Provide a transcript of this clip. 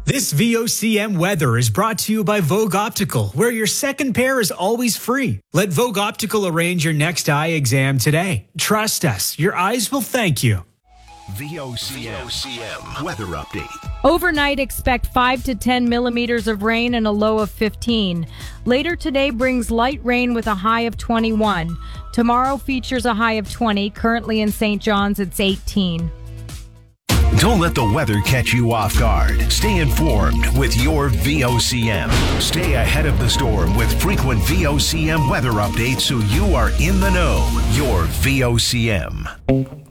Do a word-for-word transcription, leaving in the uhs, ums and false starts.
This V O C M weather is brought to you by Vogue Optical, where your second pair is always free. Let Vogue Optical arrange your next eye exam today. Trust us, your eyes will thank you. V O C M weather update. Overnight, expect five to ten millimeters of rain and a low of fifteen. Later today brings light rain with a high of twenty-one. Tomorrow features a high of twenty. Currently in Saint John's, it's eighteen. Don't let the weather catch you off guard. Stay informed with your V O C M. Stay ahead of the storm with frequent V O C M weather updates so you are in the know. Your V O C M.